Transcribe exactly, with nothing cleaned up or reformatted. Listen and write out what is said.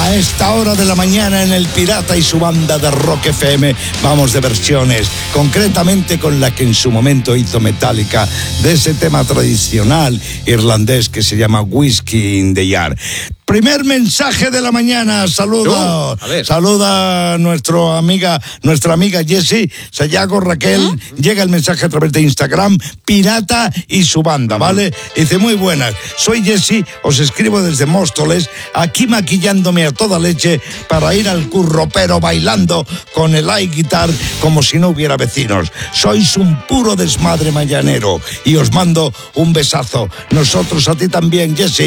A esta hora de la mañana en El Pirata y su banda de Rock F M vamos de versiones, concretamente con la que en su momento hizo Metallica, de ese tema tradicional irlandés que se llama Whiskey in the Jar. Primer mensaje de la mañana, saluda, uh, saluda a nuestra amiga, nuestra amiga Jessie Sayago Raquel, uh-huh. Llega el mensaje a través de Instagram, Pirata y su banda, uh-huh. ¿Vale? Dice, muy buenas, soy Jessie, os escribo desde Móstoles, aquí maquillándome a toda leche para ir al curro, pero bailando con el air guitar como si no hubiera vecinos. Sois un puro desmadre mañanero y os mando un besazo. Nosotros a ti también, Jessie.